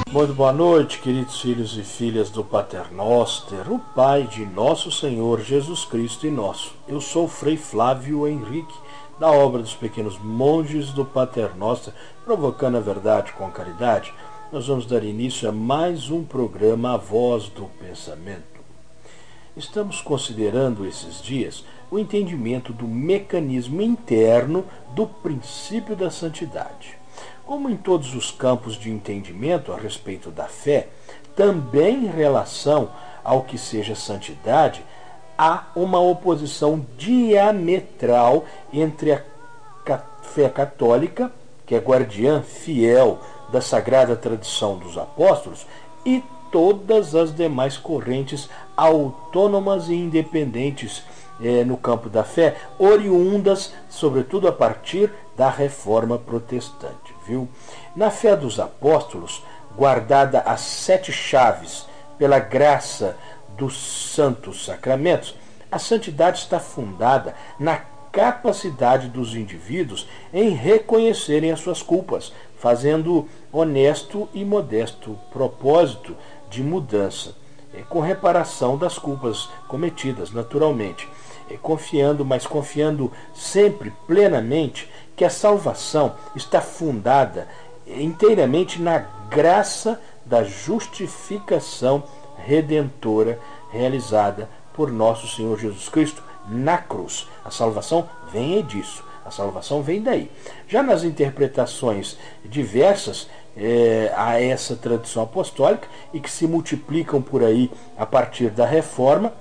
Muito boa noite, queridos filhos e filhas do Pater Noster, o Pai de nosso Senhor Jesus Cristo e nosso. Eu sou o Frei Flávio Henrique, da obra dos Pequenos Monges do Pater Noster, provocando a verdade com caridade. Nós vamos dar início a mais um programa A Voz do Pensamento. Estamos considerando esses dias o entendimento do mecanismo interno do princípio da santidade. Como em todos os campos de entendimento a respeito da fé, também em relação ao que seja santidade, há uma oposição diametral entre a fé católica, que é guardiã fiel da sagrada tradição dos apóstolos, e todas as demais correntes autônomas e independentes no campo da fé, oriundas, sobretudo a partir da Reforma Protestante. Na fé dos apóstolos, guardada as 7 chaves pela graça dos santos sacramentos, a santidade está fundada na capacidade dos indivíduos em reconhecerem as suas culpas, fazendo honesto e modesto propósito de mudança, com reparação das culpas cometidas, naturalmente, confiando sempre plenamente que a salvação está fundada inteiramente na graça da justificação redentora realizada por nosso Senhor Jesus Cristo na cruz. A salvação vem disso, a salvação vem daí. Já nas interpretações diversas a essa tradição apostólica e que se multiplicam por aí a partir da Reforma,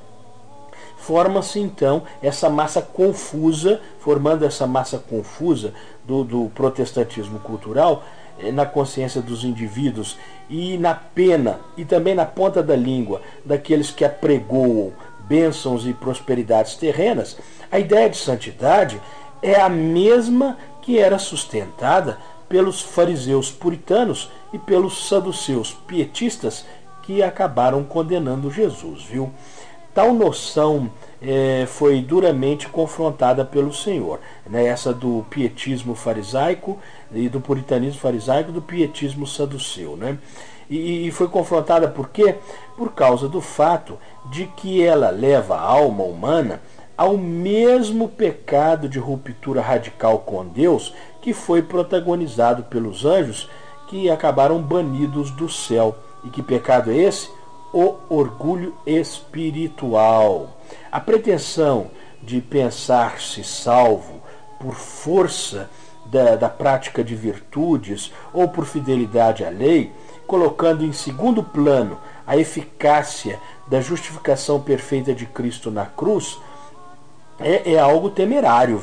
forma-se então essa massa confusa, formando essa massa confusa do protestantismo cultural na consciência dos indivíduos e na pena e também na ponta da língua daqueles que apregoam bênçãos e prosperidades terrenas. A ideia de santidade é a mesma que era sustentada pelos fariseus puritanos e pelos saduceus pietistas que acabaram condenando Jesus, Tal noção foi duramente confrontada pelo Senhor, essa do pietismo farisaico e do puritanismo farisaico e do pietismo saduceu. E foi confrontada por quê? Por causa do fato de que ela leva a alma humana ao mesmo pecado de ruptura radical com Deus que foi protagonizado pelos anjos que acabaram banidos do céu. E que pecado é esse? O orgulho espiritual. A pretensão de pensar-se salvo por força da prática de virtudes ou por fidelidade à lei, colocando em segundo plano a eficácia da justificação perfeita de Cristo na cruz, é algo temerário,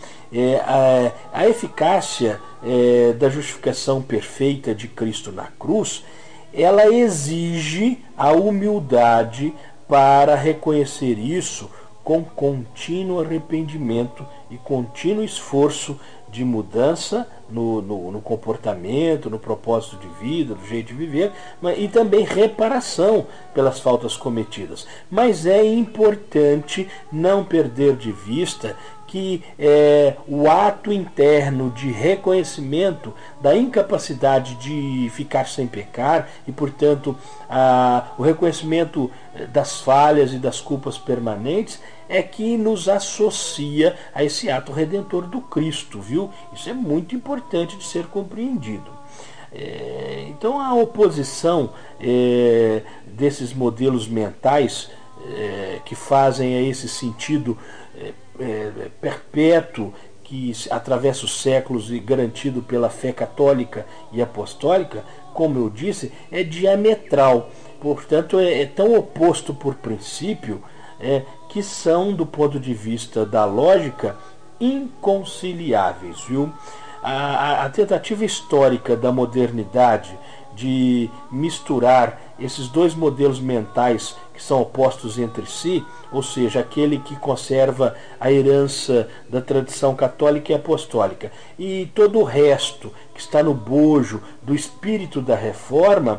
A eficácia da justificação perfeita de Cristo na cruz, ela exige a humildade para reconhecer isso com contínuo arrependimento e contínuo esforço de mudança no comportamento, no propósito de vida, no jeito de viver, e também reparação pelas faltas cometidas. Mas é importante não perder de vista que o ato interno de reconhecimento da incapacidade de ficar sem pecar e, portanto, o reconhecimento das falhas e das culpas permanentes é que nos associa a esse ato redentor do Cristo, Isso é muito importante de ser compreendido. Então a oposição desses modelos mentais que fazem a esse sentido perpétuo que atravessa os séculos e garantido pela fé católica e apostólica, como eu disse, é diametral. Portanto, é tão oposto por princípio que são, do ponto de vista da lógica, inconciliáveis. A tentativa histórica da modernidade de misturar esses dois modelos mentais que são opostos entre si, ou seja, aquele que conserva a herança da tradição católica e apostólica e todo o resto que está no bojo do espírito da reforma,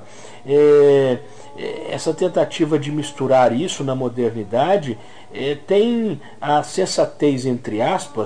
essa tentativa de misturar isso na modernidade tem a sensatez, entre aspas,